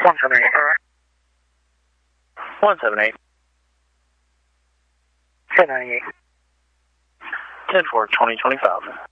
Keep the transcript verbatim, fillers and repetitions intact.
one seven eight. one seven eight. ten ninety-eight. ten four, twenty twenty-five.